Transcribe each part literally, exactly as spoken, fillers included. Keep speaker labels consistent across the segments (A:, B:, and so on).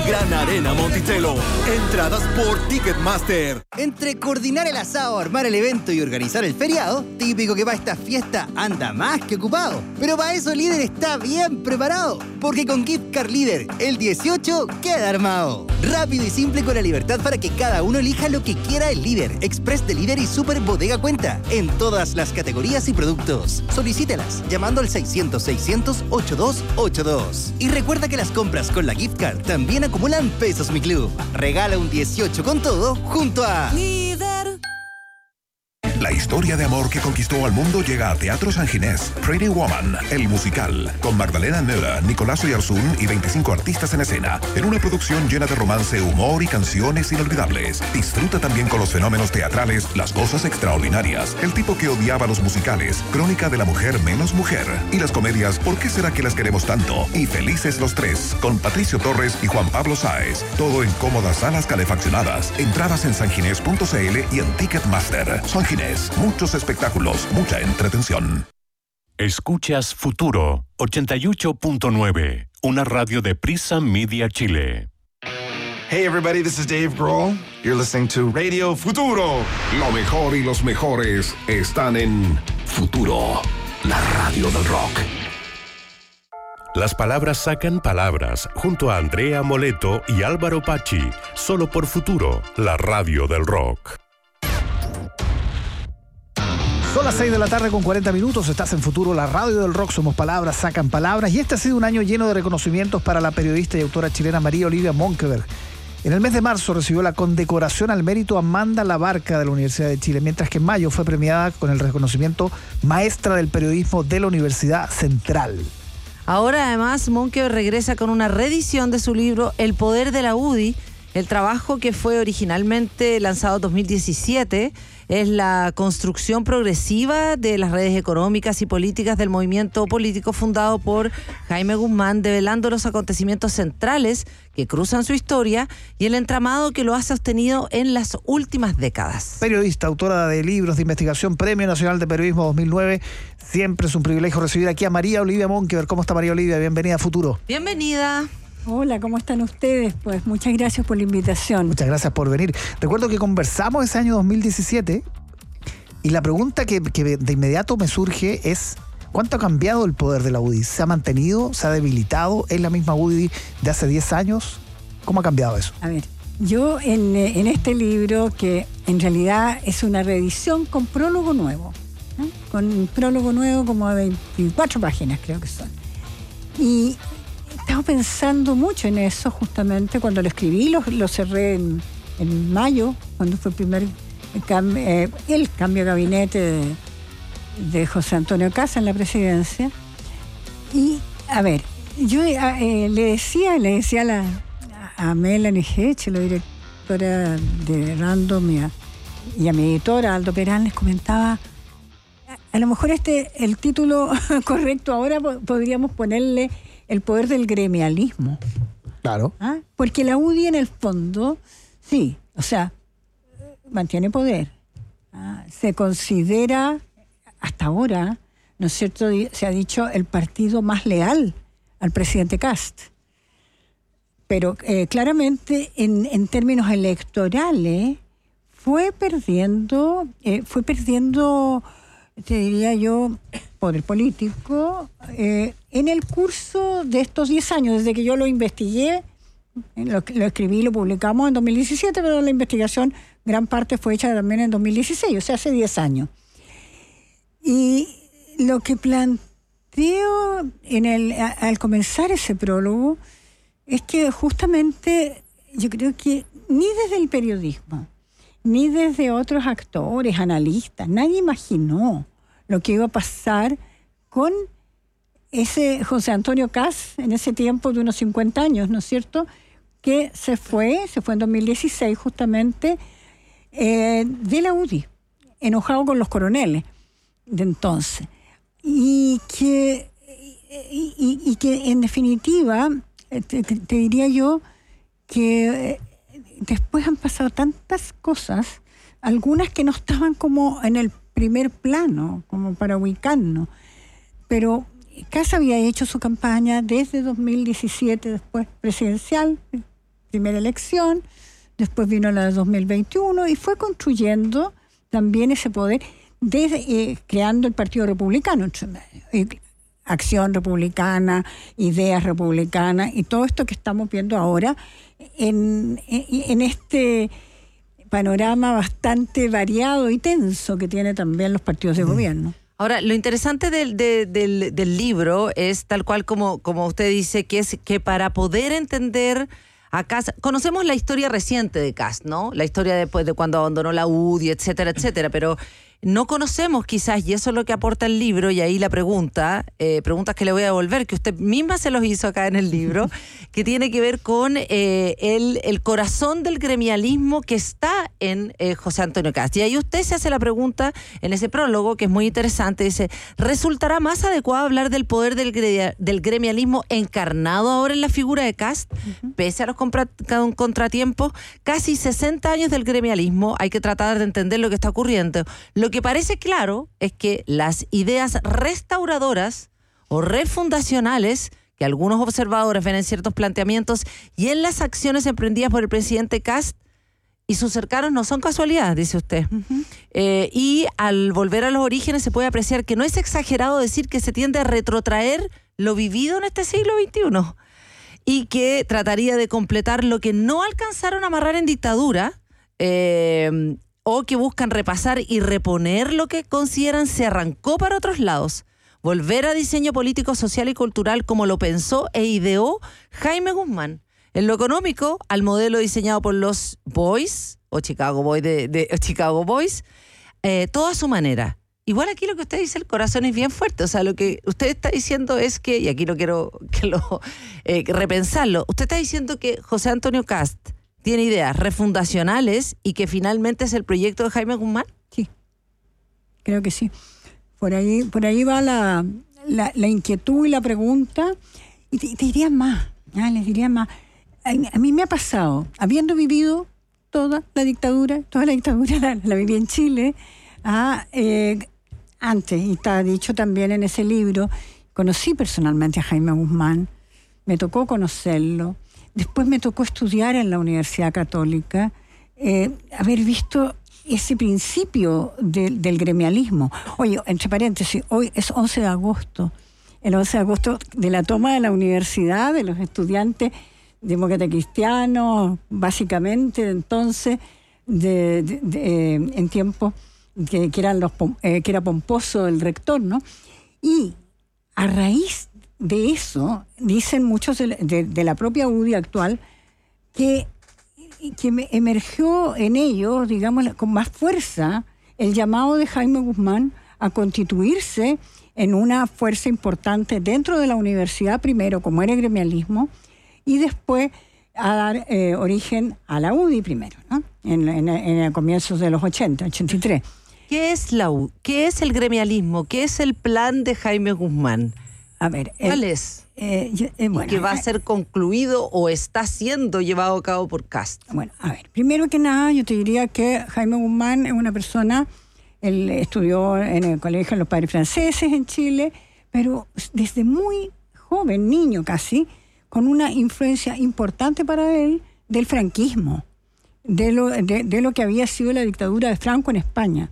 A: Gran Arena Monticello. Entradas por Ticketmaster.
B: Entre coordinar el asado, armar el evento y organizar el feriado, típico que para esta fiesta anda más que ocupado. Pero para eso Líder está bien preparado. Porque con Gift Card Líder, el dieciocho queda armado. Rápido y simple con la libertad para que cada uno elija lo que quiera el Líder, Express de Líder y Super Bodega Cuenta. En todas las categorías y productos. Solicítelas llamando al seiscientos, seiscientos, ochenta y dos ochenta y dos. Y recuerda que las compras con la Gift Card también acumulan pesos Mi Club. Regala un dieciocho con todo junto a
C: Líder.
D: La historia de amor que conquistó al mundo llega a Teatro San Ginés. Pretty Woman, el musical, con Magdalena Nera, Nicolás Oyarzún y veinticinco artistas en escena, en una producción llena de romance, humor y canciones inolvidables. Disfruta también con los fenómenos teatrales, las cosas extraordinarias, el tipo que odiaba los musicales, Crónica de la mujer menos mujer, y las comedias ¿Por qué será que las queremos tanto? Y Felices los tres, con Patricio Torres y Juan Pablo Sáez. Todo en cómodas salas calefaccionadas. Entradas en sanginés punto cl y en Ticketmaster. San Ginés. Muchos espectáculos, mucha entretención.
E: Escuchas Futuro ochenta y ocho punto nueve, una radio de Prisa Media Chile.
F: Hey everybody, this is Dave Grohl. You're listening to Radio Futuro.
D: Lo mejor y los mejores están en Futuro, la radio del rock.
E: Las palabras sacan palabras, junto a Andrea Moleto y Álvaro Pachi, solo por Futuro, la radio del rock.
G: Son las seis de la tarde con cuarenta minutos, estás en Futuro, la radio del rock, somos palabras, sacan palabras, y este ha sido un año lleno de reconocimientos para la periodista y autora chilena María Olivia Monkeberg. En el mes de marzo recibió la condecoración al mérito Amanda Labarca de la Universidad de Chile, mientras que en mayo fue premiada con el reconocimiento Maestra del Periodismo de la Universidad Central.
C: Ahora además Monkeberg regresa con una reedición de su libro El Poder de la U D I. El trabajo, que fue originalmente lanzado en dos mil diecisiete, es la construcción progresiva de las redes económicas y políticas del movimiento político fundado por Jaime Guzmán, develando los acontecimientos centrales que cruzan su historia y el entramado que lo ha sostenido en las últimas décadas.
G: Periodista, autora de libros de investigación, Premio Nacional de Periodismo dos mil nueve. Siempre es un privilegio recibir aquí a María Olivia Monkeberg. ¿Cómo está María Olivia? Bienvenida a Futuro.
C: Bienvenida.
H: Hola, ¿cómo están ustedes? Pues muchas gracias por la invitación.
G: Muchas gracias por venir. Recuerdo que conversamos ese año dos mil diecisiete y la pregunta que, que de inmediato me surge es ¿cuánto ha cambiado el poder de la U D I? ¿Se ha mantenido? ¿Se ha debilitado? ¿Es la misma U D I de hace diez años? ¿Cómo ha cambiado eso?
H: A ver, yo en, en este libro, que en realidad es una reedición con prólogo nuevo, ¿eh? Con un prólogo nuevo como de veinticuatro páginas creo que son. Y estaba pensando mucho en eso justamente cuando lo escribí, lo, lo cerré en, en mayo, cuando fue el primer cam, eh, el cambio de gabinete de, de José Antonio Kast en la presidencia. Y, a ver, yo eh, le decía, le decía a, la, a Melanie Hedge, la directora de Random, y a, y a mi editora, Aldo Perán, les comentaba, a, a lo mejor este, el título correcto ahora po- podríamos ponerle El poder del gremialismo.
G: Claro.
H: ¿Ah? Porque la U D I en el fondo, sí, o sea, mantiene poder. ¿Ah? Se considera, hasta ahora, ¿no es cierto?, se ha dicho el partido más leal al presidente Kast. Pero eh, claramente, en, en términos electorales, fue perdiendo, eh, fue perdiendo, te diría yo, poder político eh, en el curso de estos diez años, desde que yo lo investigué, lo, lo escribí, lo publicamos en dos mil diecisiete, pero la investigación, gran parte fue hecha también en dos mil dieciséis, o sea, hace diez años. Y lo que planteo en el, a, al comenzar ese prólogo es que justamente yo creo que ni desde el periodismo, ni desde otros actores, analistas, nadie imaginó lo que iba a pasar con ese José Antonio Kast en ese tiempo de unos cincuenta años, ¿no es cierto?, que se fue, se fue en dos mil dieciséis justamente, eh, de la U D I, enojado con los coroneles de entonces. Y que, y, y, y que en definitiva, te, te diría yo que después han pasado tantas cosas, algunas que no estaban como en el primer plano, como para ubicarnos, pero Kast había hecho su campaña desde dos mil diecisiete, después presidencial, primera elección, después vino la de dos mil veintiuno y fue construyendo también ese poder, desde, eh, creando el Partido Republicano, eh, Acción Republicana, Ideas Republicanas y todo esto que estamos viendo ahora en, en, en este panorama bastante variado y tenso que tiene también los partidos de mm. gobierno.
C: Ahora, lo interesante del, de, del, del libro es tal cual como, como usted dice, que es que para poder entender a Kast, conocemos la historia reciente de Kast, ¿no? La historia después de cuando abandonó la U D I, etcétera, etcétera, pero no conocemos quizás, y eso es lo que aporta el libro, y ahí la pregunta, eh, preguntas que le voy a devolver, que usted misma se los hizo acá en el libro, que tiene que ver con eh, el, el corazón del gremialismo que está en eh, José Antonio Kast. Y ahí usted se hace la pregunta en ese prólogo, que es muy interesante, dice, ¿resultará más adecuado hablar del poder del, gre- del gremialismo encarnado ahora en la figura de Kast? Uh-huh. Pese a los compra- contratiempos, casi sesenta años del gremialismo, hay que tratar de entender lo que está ocurriendo. Lo Lo que parece claro es que las ideas restauradoras o refundacionales que algunos observadores ven en ciertos planteamientos y en las acciones emprendidas por el presidente Kast y sus cercanos no son casualidad, dice usted. Uh-huh. Eh, y al volver a los orígenes se puede apreciar que no es exagerado decir que se tiende a retrotraer lo vivido en este siglo veintiuno y que trataría de completar lo que no alcanzaron a amarrar en dictadura, eh, o que buscan repasar y reponer lo que consideran se arrancó para otros lados. Volver a diseño político, social y cultural como lo pensó e ideó Jaime Guzmán. En lo económico, al modelo diseñado por los Boys, o Chicago Boys, de, de Chicago Boys, eh, todo a su manera. Igual aquí lo que usted dice, el corazón es bien fuerte. O sea, lo que usted está diciendo es que, y aquí no quiero que lo eh, repensarlo, usted está diciendo que José Antonio Kast tiene ideas refundacionales y que finalmente es el proyecto de Jaime Guzmán.
H: Sí, creo que sí. Por ahí, por ahí va la, la, la inquietud y la pregunta. Y te, te diría más, ¿eh? les diría más. A, a mí me ha pasado, habiendo vivido toda la dictadura, toda la dictadura la, la viví en Chile, ah, eh, antes, y está dicho también en ese libro, conocí personalmente a Jaime Guzmán, me tocó conocerlo. Después me tocó estudiar en la Universidad Católica, eh, haber visto ese principio de, del gremialismo. Oye, entre paréntesis, hoy es once de agosto, el once de agosto de la toma de la universidad, de los estudiantes demócratas cristianos, básicamente, de entonces, de, de, de, en tiempos que, que, eran los, eh, que era pomposo el rector, ¿no? Y a raíz de eso, dicen muchos de, de, de la propia U D I actual, que, que me emergió en ellos, digamos, con más fuerza, el llamado de Jaime Guzmán a constituirse en una fuerza importante dentro de la universidad, primero como era el gremialismo, y después a dar eh, origen a la U D I primero, ¿no? En, en, en comienzos de los ochenta, ochenta y tres.
C: ¿Qué es la U D I? ¿Qué es el gremialismo? ¿Qué es el plan de Jaime Guzmán?
H: A ver,
C: ¿cuál
H: eh,
C: es?
H: Eh, yo, eh, bueno,
C: ¿que va a ser concluido o está siendo llevado a cabo por Kast?
H: Bueno, a ver, primero que nada yo te diría que Jaime Guzmán es una persona, él estudió en el colegio de los padres franceses en Chile, pero desde muy joven, niño casi, con una influencia importante para él del franquismo, de lo, de, de lo que había sido la dictadura de Franco en España.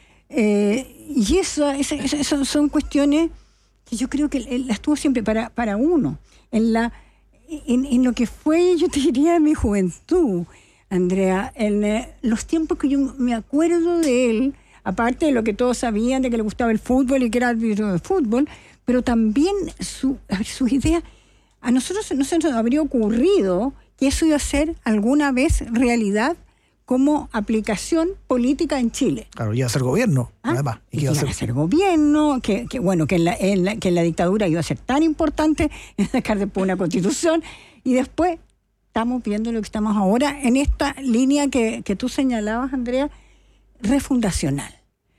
H: Eh, y eso, eso, eso son cuestiones que yo creo que él las tuvo siempre para, para uno, en, la, en, en lo que fue, yo te diría, mi juventud, Andrea, en eh, los tiempos que yo me acuerdo de él, aparte de lo que todos sabían, de que le gustaba el fútbol y que era árbitro de fútbol, pero también su, sus ideas, a nosotros no se nos habría ocurrido que eso iba a ser alguna vez realidad como aplicación política en Chile.
G: Claro, iba a ser gobierno, ¿Ah? además.
H: Y que iba a ser, ser gobierno, que, que bueno, que en, la, en la, que en la dictadura iba a ser tan importante en sacar después una constitución, y después estamos viendo lo que estamos ahora en esta línea que, que tú señalabas, Andrea, refundacional.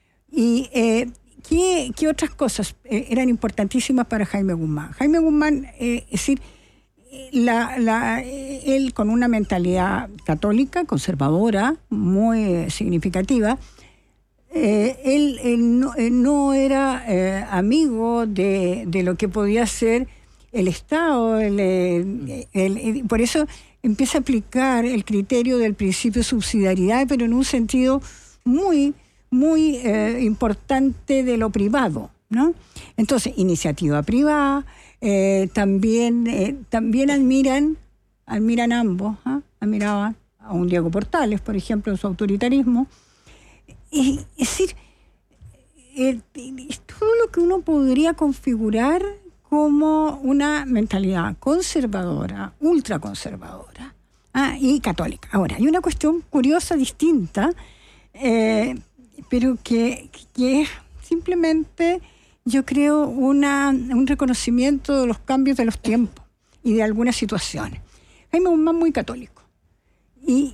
H: Y eh, ¿qué, qué otras cosas eh, eran importantísimas para Jaime Guzmán? Jaime Guzmán, eh, es decir, La, la, él con una mentalidad católica, conservadora, muy significativa, eh, él, él, no, él no era eh, amigo de, de lo que podía ser el Estado, el, el, el, por eso empieza a aplicar el criterio del principio de subsidiariedad, pero en un sentido muy, muy eh, importante de lo privado, ¿no? Entonces, iniciativa privada, eh, también, eh, también admiran, admiran ambos, ¿eh? admiraban a un Diego Portales, por ejemplo, en su autoritarismo. Y, es decir, eh, es todo lo que uno podría configurar como una mentalidad conservadora, ultraconservadora, ¿ah? y católica. Ahora, hay una cuestión curiosa, distinta, eh, pero que, que es simplemente, yo creo, una, un reconocimiento de los cambios de los tiempos y de algunas situaciones. Jaime Guzmán muy católico. Y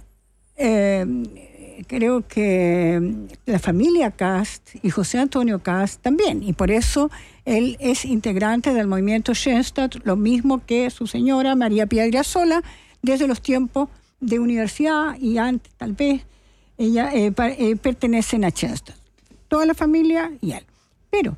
H: eh, creo que la familia Kast y José Antonio Kast también. Y por eso él es integrante del movimiento Schoenstatt, lo mismo que su señora María Pía Irasola, desde los tiempos de universidad y antes, tal vez, ella eh, pa, eh, pertenecen a Schoenstatt. Toda la familia y él. Pero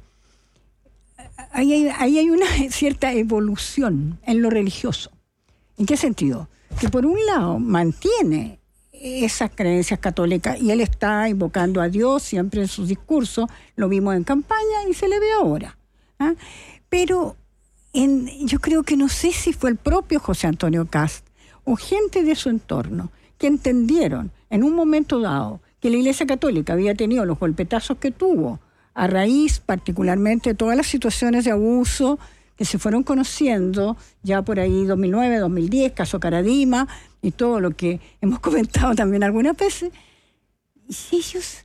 H: ahí hay, ahí hay una cierta evolución en lo religioso. ¿En qué sentido? Que por un lado mantiene esas creencias católicas y él está invocando a Dios siempre en sus discursos, lo vimos en campaña y se le ve ahora. ¿Ah? Pero en, yo creo que no sé si fue el propio José Antonio Kast o gente de su entorno que entendieron en un momento dado que la Iglesia Católica había tenido los golpetazos que tuvo a raíz particularmente de todas las situaciones de abuso que se fueron conociendo ya por ahí dos mil nueve, dos mil diez, caso Caradima y todo lo que hemos comentado también algunas veces. Y ellos,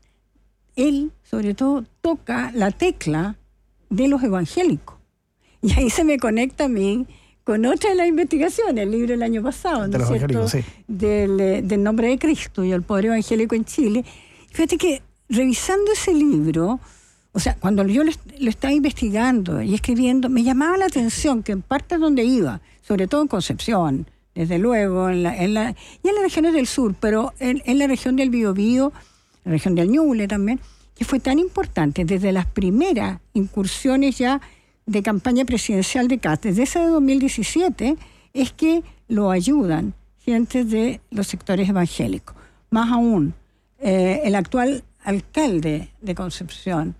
H: él sobre todo toca la tecla de los evangélicos. Y ahí se me conecta a mí con otra de las investigaciones, el libro del año pasado, ¿no es cierto? Sí. Del, del nombre de Cristo y el poder evangélico en Chile. Fíjate que revisando ese libro, o sea, cuando yo lo, lo estaba investigando y escribiendo, me llamaba la atención que en partes donde iba, sobre todo en Concepción, desde luego, en la, en la, y en las regiones del sur, pero en, en la región del Biobío, la región del Ñuble también, que fue tan importante desde las primeras incursiones ya de campaña presidencial de Kast, desde esa de dos mil diecisiete, es que lo ayudan gentes de los sectores evangélicos. Más aún, eh, el actual alcalde de Concepción,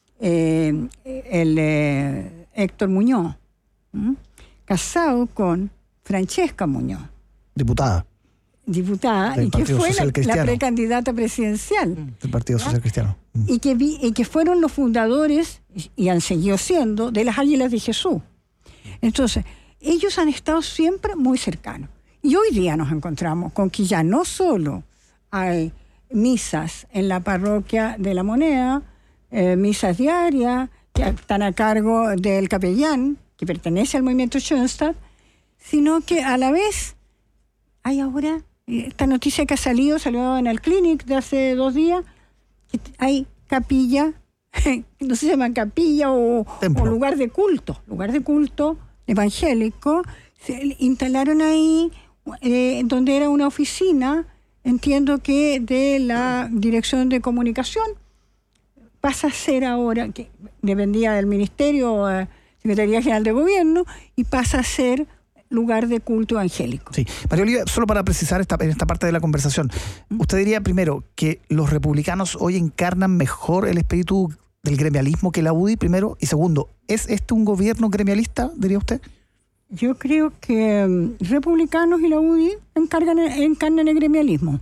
H: eh, el eh, Héctor Muñoz, ¿m? casado con Francesca Muñoz.
G: Diputada.
H: Diputada, y que fue la, la precandidata presidencial.
G: Del Partido Social Cristiano.
H: Y que, vi, y que fueron los fundadores, y han seguido siendo, de las Águilas de Jesús. Entonces, ellos han estado siempre muy cercanos. Y hoy día nos encontramos con que ya no solo hay misas en la parroquia de La Moneda, eh, misas diarias, que están a cargo del capellán, que pertenece al movimiento Schoenstatt, sino que a la vez hay ahora, esta noticia que ha salido, salió en el Clinic de hace dos días, que hay capilla, no sé si se llama capilla o, o lugar de culto, lugar de culto evangélico, se instalaron ahí eh, donde era una oficina, entiendo que de la Dirección de Comunicación, pasa a ser ahora, que dependía del Ministerio, eh, Secretaría General de Gobierno, y pasa a ser lugar de culto evangélico.
G: Sí. María Olivia, solo para precisar esta, en esta parte de la conversación, ¿usted diría primero que los republicanos hoy encarnan mejor el espíritu del gremialismo que la U D I, primero? Y segundo, ¿es este un gobierno gremialista, diría usted?
H: Yo creo que um, republicanos y la U D I encargan, encarnan el gremialismo.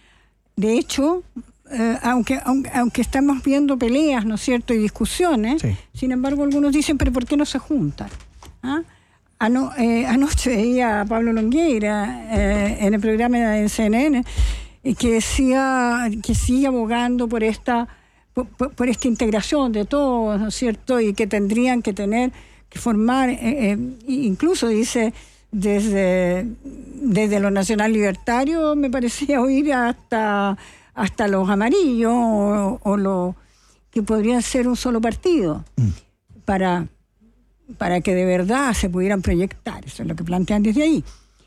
H: De hecho, eh, aunque, aunque, aunque estamos viendo peleas, ¿no es cierto?, y discusiones, sí. Sin embargo, algunos dicen, pero ¿por qué no se juntan? ¿Ah? Ano, eh, anoche veía a Pablo Longueira eh, en el programa de C N N eh, que decía que sigue abogando por esta por, por esta integración de todos, ¿no es cierto? Y que tendrían que tener que formar, eh, eh, incluso dice desde desde los nacional libertarios, me parecía oír hasta hasta los amarillos o, o los que podrían ser un solo partido mm. para para que de verdad se pudieran proyectar. Eso es lo que plantean desde ahí.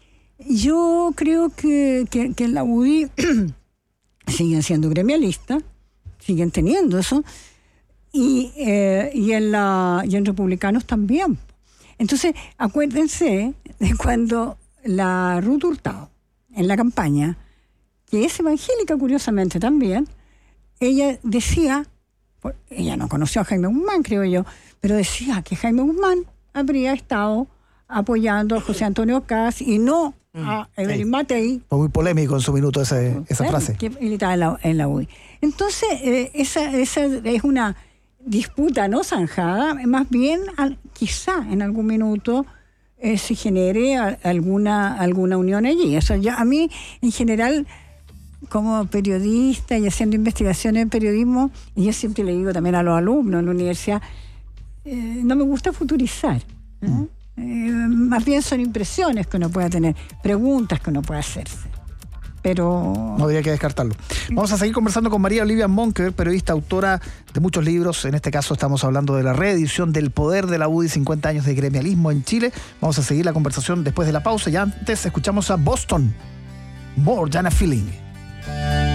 H: Yo creo que, que, que en la U D I siguen siendo gremialistas, siguen teniendo eso, y, eh, y, en la, y en republicanos también. Entonces, acuérdense de cuando la Ruth Hurtado en la campaña, que es evangélica curiosamente también, ella decía, ella no conoció a Jaime Guzmán, creo yo, pero decía que Jaime Guzmán habría estado apoyando a José Antonio Kast y no a Evelyn sí. Matei.
G: Fue muy polémico en su minuto ese, esa
H: claro,
G: frase.
H: Que militaba en la, en la U D I. Entonces, eh, esa, esa es una disputa no zanjada, más bien al, quizá en algún minuto eh, se genere a, alguna, alguna unión allí. Eso ya, a mí, en general, como periodista y haciendo investigaciones en periodismo, y yo siempre le digo también a los alumnos en la universidad, eh, no me gusta futurizar. ¿eh? Mm. Eh, más bien son impresiones que uno pueda tener, preguntas que uno pueda hacerse. Pero
G: no habría que descartarlo. Vamos a seguir conversando con María Olivia Monkeberg, periodista, autora de muchos libros. En este caso estamos hablando de la reedición del Poder de la U D I, cincuenta años de gremialismo en Chile. Vamos a seguir la conversación después de la pausa. Ya antes escuchamos a Boston, More Than a Feeling.